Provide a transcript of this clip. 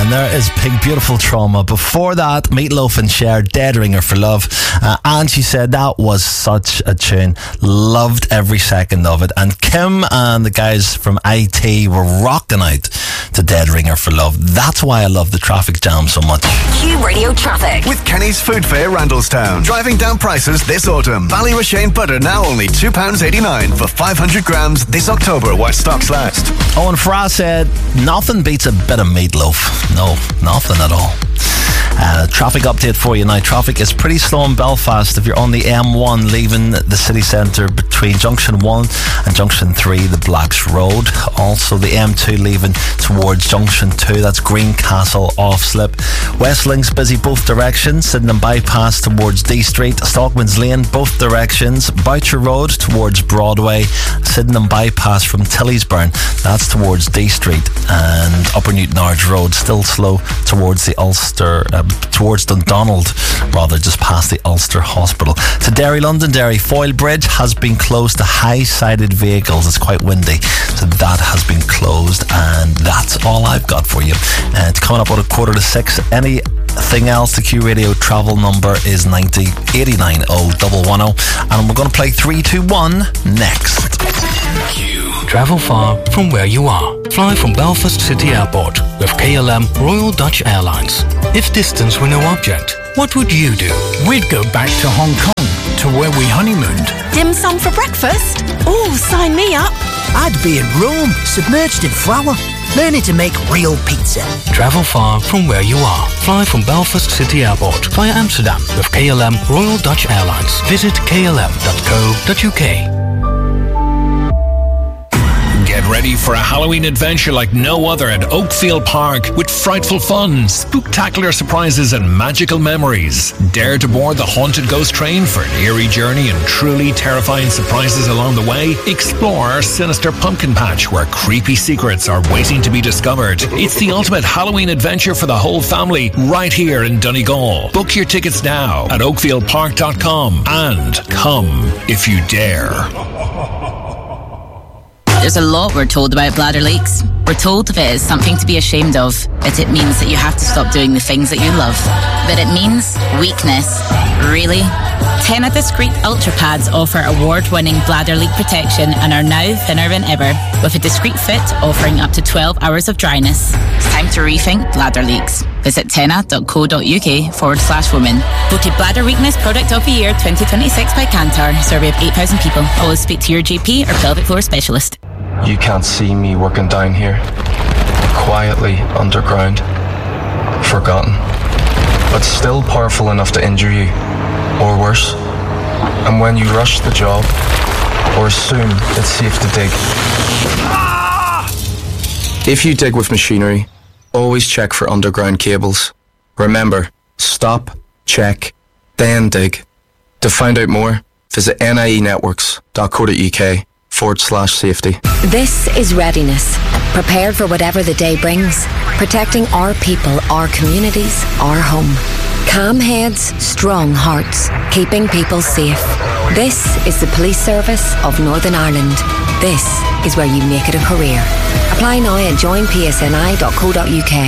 And there is Big Beautiful Trauma. Before that, Meatloaf and Cher, Dead Ringer for Love. And she said that was such a tune. Loved every second of it. And Kim and the guys from IT were rocking out to Dead Ringer for Love. That's why I love the traffic jam so much. Q Radio Traffic. With Kenny's Food Fair Randallstown. Driving down prices this autumn. Ballyrashane butter now only £2.89 for 500 grams this October while stocks last. Owen Farah said, nothing beats a bit of meatloaf. No, nothing at all. Traffic update for you now. Traffic is pretty slow in Belfast if you're on the M1 leaving the city centre between Junction 1 and Junction 3, the Blacks Road. Also the M2 leaving towards Junction 2, that's Greencastle off slip. Westlink's busy both directions. Sydenham Bypass towards D Street, Stockman's Lane both directions. Boucher Road towards Broadway, Sydenham Bypass from Tillysburn, that's towards D Street. And Upper Newtonards Road still slow towards the Ulster, towards Dundonald, rather, just past the Ulster Hospital. To Derry, Londonderry, Foyle Bridge has been closed to high-sided vehicles. It's quite windy, so that has been closed, and that's all I've got for you. It's coming up at 5:45. Anything else, the Q Radio travel number is 90 89 0110, and we're going to play 3, 2, 1 next. Travel far from where you are. Fly from Belfast City Airport with KLM Royal Dutch Airlines. If distance were no object, what would you do? We'd go back to Hong Kong, to where we honeymooned. Dim sum for breakfast? Oh, sign me up. I'd be in Rome, submerged in flour, learning to make real pizza. Travel far from where you are. Fly from Belfast City Airport via Amsterdam with KLM Royal Dutch Airlines. Visit klm.co.uk. Get ready for a Halloween adventure like no other at Oakfield Park with frightful fun, spooktacular surprises and magical memories. Dare to board the haunted ghost train for an eerie journey and truly terrifying surprises along the way. Explore our sinister pumpkin patch where creepy secrets are waiting to be discovered. It's the ultimate Halloween adventure for the whole family right here in Donegal. Book your tickets now at oakfieldpark.com and come if you dare. There's a lot we're told about bladder leaks. We're told if it is something to be ashamed of, it means that you have to stop doing the things that you love. But it means weakness. Really? Tena Discreet Ultra Pads offer award-winning bladder leak protection and are now thinner than ever, with a discreet fit offering up to 12 hours of dryness. It's time to rethink bladder leaks. Visit tena.co.uk/women. Voted Bladder Weakness Product of the Year 2026 by Kantar. Survey of 8,000 people. Always speak to your GP or pelvic floor specialist. You can't see me working down here, quietly underground, forgotten, but still powerful enough to injure you, or worse. And when you rush the job, or assume it's safe to dig, if you dig with machinery, always check for underground cables. Remember, stop, check, then dig. To find out more, visit nienetworks.co.uk/safety. This is readiness. Prepared for whatever the day brings. Protecting our people, our communities, our home. Calm heads, strong hearts. Keeping people safe. This is the Police Service of Northern Ireland. This is where you make it a career. Apply now at joinpsni.co.uk.